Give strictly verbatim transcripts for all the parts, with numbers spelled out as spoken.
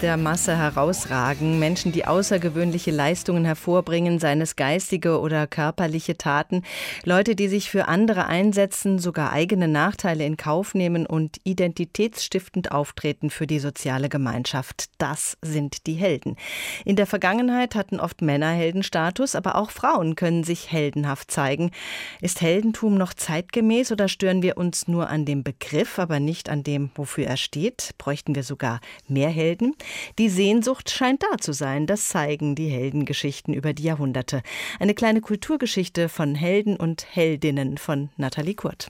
der Masse herausragen. Menschen, die außergewöhnliche Leistungen hervorbringen, seien es geistige oder körperliche Taten. Leute, die sich für andere einsetzen, sogar eigene Nachteile in Kauf nehmen und identitätsstiftend auftreten für die soziale Gemeinschaft. Das sind die Helden. In der Vergangenheit hatten oft Männer Heldenstatus, aber auch Frauen können sich heldenhaft zeigen. Ist Heldentum noch zeitgemäß oder stören wir uns nur an dem Begriff, aber nicht an dem, wofür er steht? Bräuchten wir sogar mehr Helden? Die Sehnsucht scheint da zu sein. Das zeigen die Heldengeschichten über die Jahrhunderte. Eine kleine Kulturgeschichte von Helden und Heldinnen von Nathalie Kurt.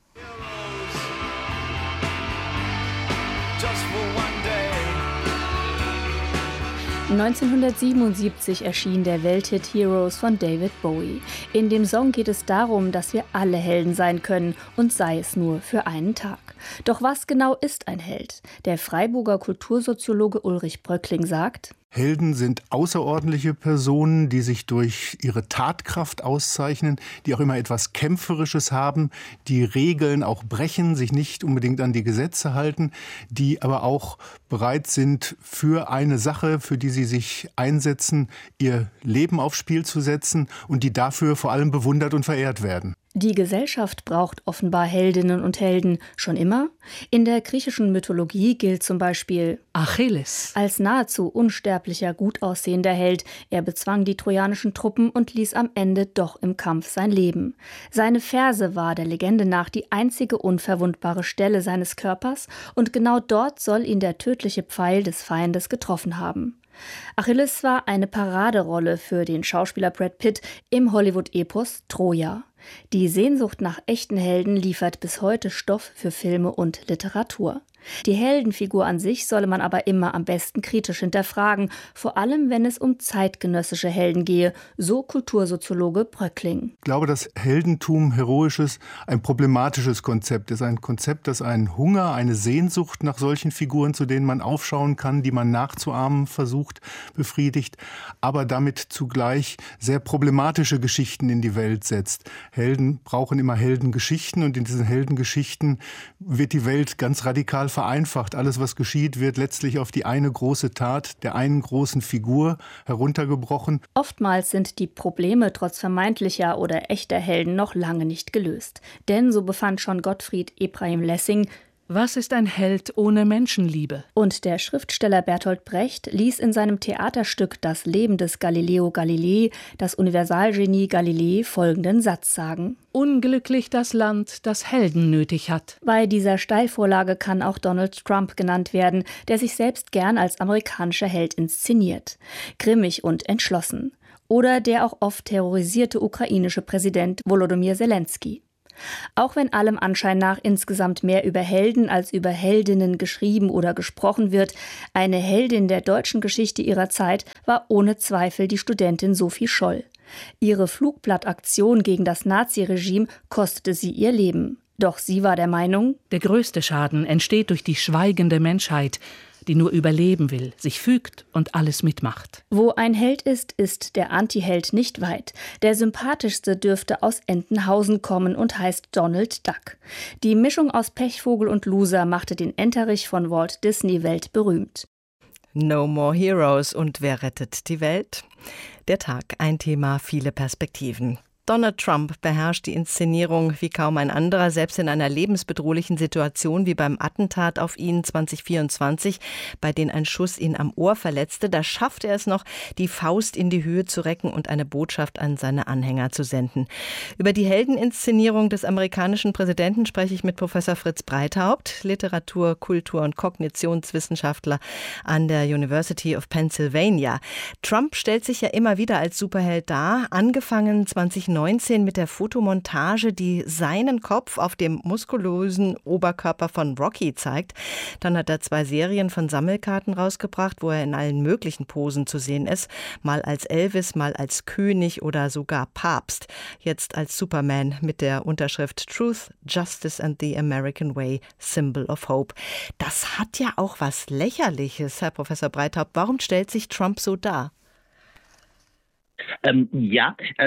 neunzehnhundertsiebenundsiebzig erschien der Welthit Heroes von David Bowie. In dem Song geht es darum, dass wir alle Helden sein können und sei es nur für einen Tag. Doch was genau ist ein Held? Der Freiburger Kultursoziologe Ulrich Bröckling sagt: Helden sind außerordentliche Personen, die sich durch ihre Tatkraft auszeichnen, die auch immer etwas Kämpferisches haben, die Regeln auch brechen, sich nicht unbedingt an die Gesetze halten, die aber auch bereit sind, für eine Sache, für die sie sich einsetzen, ihr Leben aufs Spiel zu setzen und die dafür vor allem bewundert und verehrt werden. Die Gesellschaft braucht offenbar Heldinnen und Helden schon immer. In der griechischen Mythologie gilt zum Beispiel Achilles als nahezu unsterblicher, gut aussehender Held. Er bezwang die trojanischen Truppen und ließ am Ende doch im Kampf sein Leben. Seine Ferse war der Legende nach die einzige unverwundbare Stelle seines Körpers und genau dort soll ihn der tödliche Pfeil des Feindes getroffen haben. Achilles war eine Paraderolle für den Schauspieler Brad Pitt im Hollywood-Epos Troja. Die Sehnsucht nach echten Helden liefert bis heute Stoff für Filme und Literatur. Die Heldenfigur an sich solle man aber immer am besten kritisch hinterfragen, vor allem wenn es um zeitgenössische Helden gehe, so Kultursoziologe Bröckling. Ich glaube, dass Heldentum, Heroisches, ein problematisches Konzept ist. Ein Konzept, das einen Hunger, eine Sehnsucht nach solchen Figuren, zu denen man aufschauen kann, die man nachzuahmen versucht, befriedigt, aber damit zugleich sehr problematische Geschichten in die Welt setzt. Helden brauchen immer Heldengeschichten und in diesen Heldengeschichten wird die Welt ganz radikal vereinfacht. Alles, was geschieht, wird letztlich auf die eine große Tat der einen großen Figur heruntergebrochen. Oftmals sind die Probleme trotz vermeintlicher oder echter Helden noch lange nicht gelöst. Denn, so befand schon Gottfried Ephraim Lessing, was ist ein Held ohne Menschenliebe? Und der Schriftsteller Bertolt Brecht ließ in seinem Theaterstück Das Leben des Galileo Galilei das Universalgenie Galilei folgenden Satz sagen: Unglücklich das Land, das Helden nötig hat. Bei dieser Steilvorlage kann auch Donald Trump genannt werden, der sich selbst gern als amerikanischer Held inszeniert. Grimmig und entschlossen. Oder der auch oft terrorisierte ukrainische Präsident Volodymyr Zelensky. Auch wenn allem Anschein nach insgesamt mehr über Helden als über Heldinnen geschrieben oder gesprochen wird, eine Heldin der deutschen Geschichte ihrer Zeit war ohne Zweifel die Studentin Sophie Scholl. Ihre Flugblattaktion gegen das Naziregime kostete sie ihr Leben. Doch sie war der Meinung, der größte Schaden entsteht durch die schweigende Menschheit, die nur überleben will, sich fügt und alles mitmacht. Wo ein Held ist, ist der Antiheld nicht weit. Der sympathischste dürfte aus Entenhausen kommen und heißt Donald Duck. Die Mischung aus Pechvogel und Loser machte den Enterich von Walt Disney weltberühmt. No more heroes und wer rettet die Welt? Der Tag, ein Thema, viele Perspektiven. Donald Trump beherrscht die Inszenierung wie kaum ein anderer, selbst in einer lebensbedrohlichen Situation wie beim Attentat auf ihn zwanzig vierundzwanzig, bei dem ein Schuss ihn am Ohr verletzte. Da schafft er es noch, die Faust in die Höhe zu recken und eine Botschaft an seine Anhänger zu senden. Über die Heldeninszenierung des amerikanischen Präsidenten spreche ich mit Professor Fritz Breithaupt, Literatur-, Kultur- und Kognitionswissenschaftler an der University of Pennsylvania. Trump stellt sich ja immer wieder als Superheld dar, angefangen zwanzig neunzehn mit der Fotomontage, die seinen Kopf auf dem muskulösen Oberkörper von Rocky zeigt. Dann hat er zwei Serien von Sammelkarten rausgebracht, wo er in allen möglichen Posen zu sehen ist. Mal als Elvis, mal als König oder sogar Papst. Jetzt als Superman mit der Unterschrift Truth, Justice and the American Way, Symbol of Hope. Das hat ja auch was Lächerliches, Herr Professor Breithaupt. Warum stellt sich Trump so dar? Ähm, ja, äh,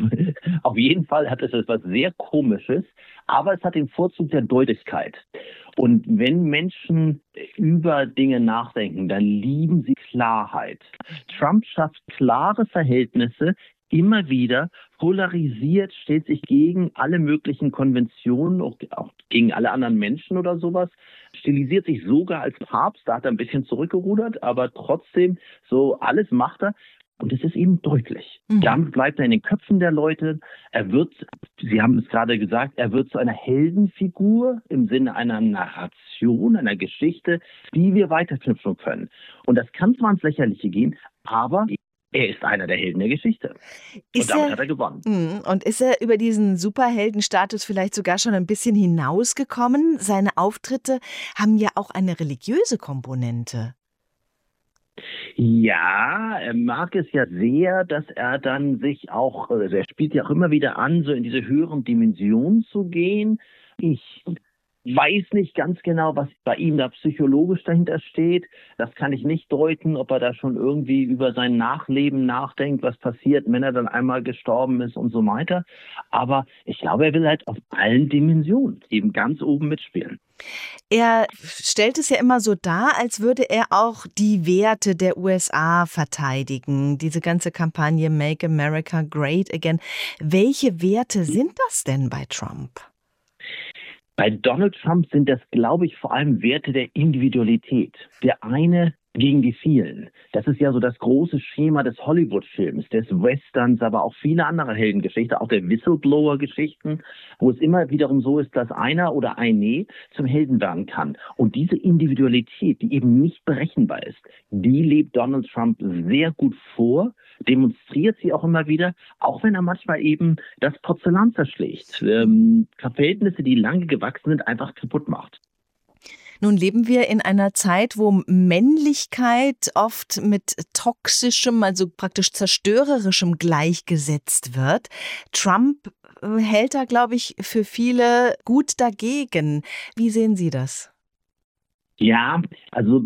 auf jeden Fall hat es etwas sehr Komisches, aber es hat den Vorzug der Deutlichkeit. Und wenn Menschen über Dinge nachdenken, dann lieben sie Klarheit. Trump schafft klare Verhältnisse, immer wieder polarisiert, stellt sich gegen alle möglichen Konventionen, auch, auch gegen alle anderen Menschen oder sowas, stilisiert sich sogar als Papst, da hat er ein bisschen zurückgerudert, aber trotzdem so alles macht er. Und es ist eben deutlich. Mhm. Damit bleibt er in den Köpfen der Leute. Er wird, Sie haben es gerade gesagt, er wird zu einer Heldenfigur im Sinne einer Narration, einer Geschichte, die wir weiterknüpfen können. Und das kann zwar ins Lächerliche gehen, aber er ist einer der Helden der Geschichte. Ist und damit er, hat er gewonnen. Und ist er über diesen Superheldenstatus vielleicht sogar schon ein bisschen hinausgekommen? Seine Auftritte haben ja auch eine religiöse Komponente. Ja, er mag es ja sehr, dass er dann sich auch, also er spielt ja auch immer wieder an, so in diese höheren Dimensionen zu gehen. Ich weiß nicht ganz genau, was bei ihm da psychologisch dahinter steht. Das kann ich nicht deuten, ob er da schon irgendwie über sein Nachleben nachdenkt, was passiert, wenn er dann einmal gestorben ist und so weiter. Aber ich glaube, er will halt auf allen Dimensionen eben ganz oben mitspielen. Er stellt es ja immer so dar, als würde er auch die Werte der U S A verteidigen. Diese ganze Kampagne Make America Great Again. Welche Werte sind das denn bei Trump? Bei Donald Trump sind das, glaube ich, vor allem Werte der Individualität. Der eine gegen die vielen. Das ist ja so das große Schema des Hollywood-Films, des Westerns, aber auch viele andere Heldengeschichten, auch der Whistleblower-Geschichten, wo es immer wiederum so ist, dass einer oder eine zum Helden werden kann. Und diese Individualität, die eben nicht berechenbar ist, die lebt Donald Trump sehr gut vor, demonstriert sie auch immer wieder, auch wenn er manchmal eben das Porzellan zerschlägt, ähm, Verhältnisse, die lange gewachsen sind, einfach kaputt macht. Nun leben wir in einer Zeit, wo Männlichkeit oft mit toxischem, also praktisch zerstörerischem gleichgesetzt wird. Trump hält da, glaube ich, für viele gut dagegen. Wie sehen Sie das? Ja, also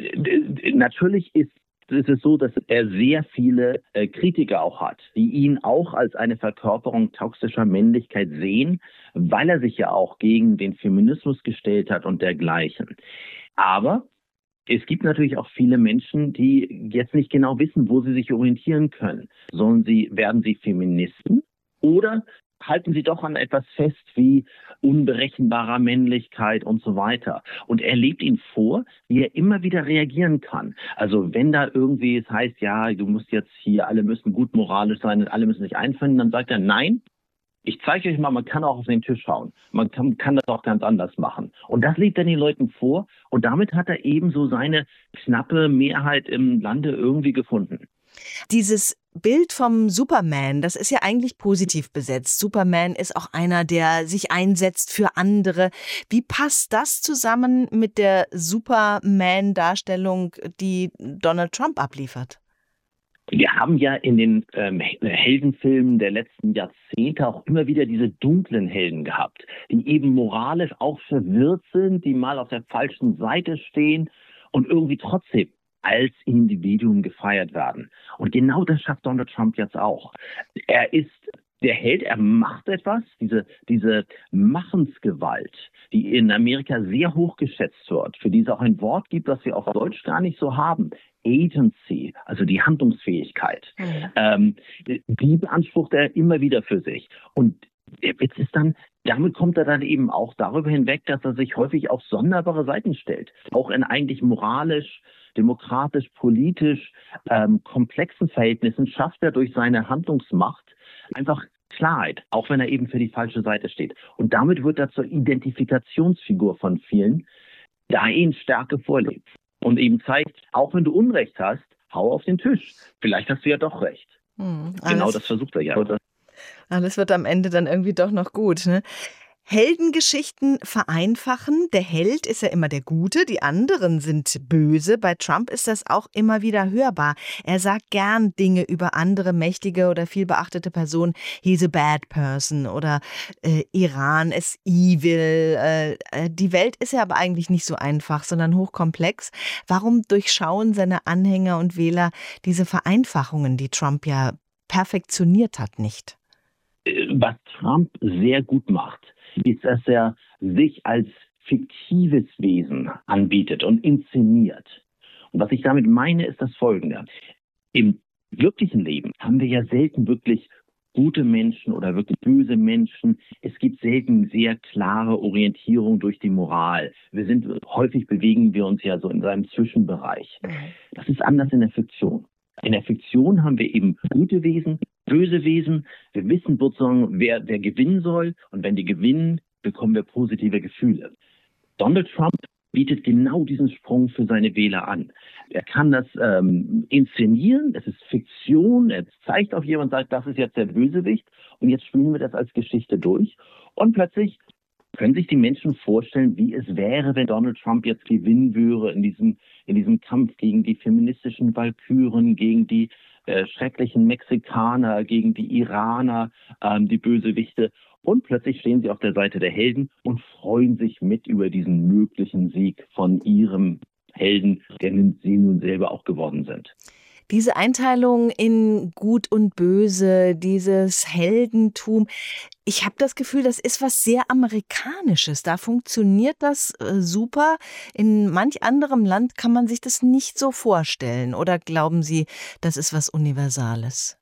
natürlich ist Es ist so, dass er sehr viele äh, Kritiker auch hat, die ihn auch als eine Verkörperung toxischer Männlichkeit sehen, weil er sich ja auch gegen den Feminismus gestellt hat und dergleichen. Aber es gibt natürlich auch viele Menschen, die jetzt nicht genau wissen, wo sie sich orientieren können. Sollen sie, werden sie Feministen oder halten sie doch an etwas fest wie unberechenbarer Männlichkeit und so weiter. Und er lebt ihn vor, wie er immer wieder reagieren kann. Also wenn da irgendwie es heißt, ja, du musst jetzt hier, alle müssen gut moralisch sein und alle müssen sich einfinden, dann sagt er, nein, ich zeige euch mal, man kann auch auf den Tisch schauen. Man kann, kann das auch ganz anders machen. Und das lebt er den Leuten vor. Und damit hat er eben so seine knappe Mehrheit im Lande irgendwie gefunden. Dieses Bild vom Superman, das ist ja eigentlich positiv besetzt. Superman ist auch einer, der sich einsetzt für andere. Wie passt das zusammen mit der Superman-Darstellung, die Donald Trump abliefert? Wir haben ja in den ähm, Heldenfilmen der letzten Jahrzehnte auch immer wieder diese dunklen Helden gehabt, die eben moralisch auch verwirrt sind, die mal auf der falschen Seite stehen und irgendwie trotzdem als Individuum gefeiert werden. Und genau das schafft Donald Trump jetzt auch. Er ist der Held, er macht etwas, diese, diese Machensgewalt, die in Amerika sehr hoch geschätzt wird, für die es auch ein Wort gibt, das wir auf Deutsch gar nicht so haben. Agency, also die Handlungsfähigkeit. Mhm. Ähm, die beansprucht er immer wieder für sich. Und der Witz ist dann, damit kommt er dann eben auch darüber hinweg, dass er sich häufig auf sonderbare Seiten stellt. Auch in eigentlich moralisch, demokratisch, politisch ähm, komplexen Verhältnissen schafft er durch seine Handlungsmacht einfach Klarheit, auch wenn er eben für die falsche Seite steht. Und damit wird er zur Identifikationsfigur von vielen, da er ihnen Stärke vorlebt. Und eben zeigt, auch wenn du Unrecht hast, hau auf den Tisch. Vielleicht hast du ja doch recht. Hm, genau das versucht er ja. Alles wird am Ende dann irgendwie doch noch gut, ne? Heldengeschichten vereinfachen. Der Held ist ja immer der Gute, die anderen sind böse. Bei Trump ist das auch immer wieder hörbar. Er sagt gern Dinge über andere mächtige oder viel beachtete Personen. He's a bad person oder äh, Iran ist evil. Äh, die Welt ist ja aber eigentlich nicht so einfach, sondern hochkomplex. Warum durchschauen seine Anhänger und Wähler diese Vereinfachungen, die Trump ja perfektioniert hat, nicht? Was Trump sehr gut macht, ist, dass er sich als fiktives Wesen anbietet und inszeniert. Und was ich damit meine, ist das Folgende. Im wirklichen Leben haben wir ja selten wirklich gute Menschen oder wirklich böse Menschen. Es gibt selten sehr klare Orientierung durch die Moral. Wir sind, häufig bewegen wir uns ja so in seinem Zwischenbereich. Das ist anders in der Fiktion. In der Fiktion haben wir eben gute Wesen, böse Wesen. Wir wissen sozusagen, wer, wer gewinnen soll. Und wenn die gewinnen, bekommen wir positive Gefühle. Donald Trump bietet genau diesen Sprung für seine Wähler an. Er kann das ähm, inszenieren, es ist Fiktion, er zeigt auf jemanden und sagt, das ist jetzt der Bösewicht und jetzt spielen wir das als Geschichte durch. Und plötzlich können sich die Menschen vorstellen, wie es wäre, wenn Donald Trump jetzt gewinnen würde in diesem, in diesem Kampf gegen die feministischen Walküren, gegen die äh, schrecklichen Mexikaner, gegen die Iraner, ähm, die Bösewichte. Und plötzlich stehen sie auf der Seite der Helden und freuen sich mit über diesen möglichen Sieg von ihrem Helden, der sie nun selber auch geworden sind. Diese Einteilung in Gut und Böse, dieses Heldentum, ich habe das Gefühl, das ist was sehr Amerikanisches. Da funktioniert das äh, super. In manch anderem Land kann man sich das nicht so vorstellen. Oder glauben Sie, das ist was Universales?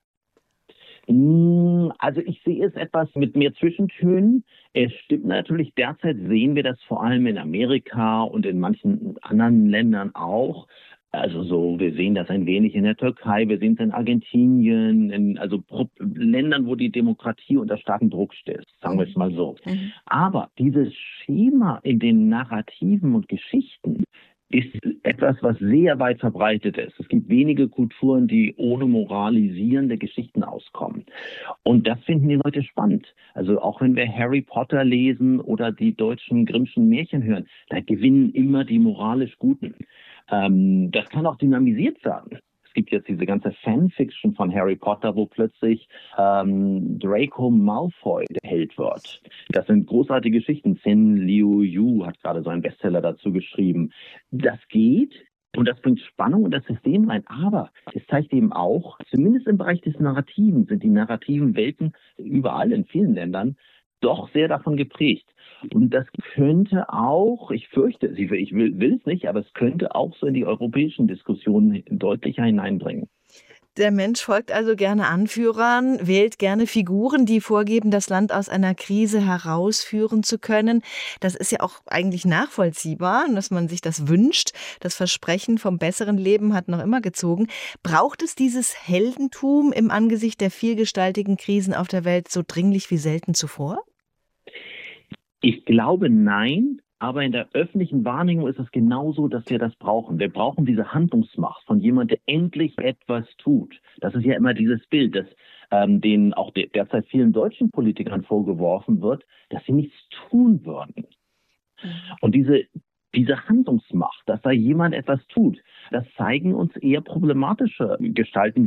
Also ich sehe es etwas mit mehr Zwischentönen. Es stimmt natürlich, derzeit sehen wir das vor allem in Amerika und in manchen anderen Ländern auch. Also so, wir sehen das ein wenig in der Türkei, wir sehen es in Argentinien, in also Ländern, wo die Demokratie unter starkem Druck steht, sagen wir es mal so. Mhm. Aber dieses Schema in den Narrativen und Geschichten ist etwas, was sehr weit verbreitet ist. Es gibt wenige Kulturen, die ohne moralisierende Geschichten auskommen. Und das finden die Leute spannend. Also auch wenn wir Harry Potter lesen oder die deutschen Grimmschen Märchen hören, da gewinnen immer die moralisch Guten. Ähm, das kann auch dynamisiert werden. Es gibt jetzt diese ganze Fanfiction von Harry Potter, wo plötzlich ähm, Draco Malfoy der Held wird. Das sind großartige Geschichten. Chen Liu Yu hat gerade so einen Bestseller dazu geschrieben. Das geht und das bringt Spannung in das System rein. Aber es zeigt eben auch, zumindest im Bereich des Narrativen, sind die narrativen Welten überall in vielen Ländern doch sehr davon geprägt. Und das könnte auch, ich fürchte, ich will, will es nicht, aber es könnte auch so in die europäischen Diskussionen deutlicher hineinbringen. Der Mensch folgt also gerne Anführern, wählt gerne Figuren, die vorgeben, das Land aus einer Krise herausführen zu können. Das ist ja auch eigentlich nachvollziehbar, dass man sich das wünscht. Das Versprechen vom besseren Leben hat noch immer gezogen. Braucht es dieses Heldentum im Angesicht der vielgestaltigen Krisen auf der Welt so dringlich wie selten zuvor? Ich glaube, nein. Aber in der öffentlichen Wahrnehmung ist es genauso, dass wir das brauchen. Wir brauchen diese Handlungsmacht von jemandem, der endlich etwas tut. Das ist ja immer dieses Bild, das ähm, denen auch de- derzeit vielen deutschen Politikern vorgeworfen wird, dass sie nichts tun würden. Und diese, diese Handlungsmacht, dass da jemand etwas tut, das zeigen uns eher problematische Gestalten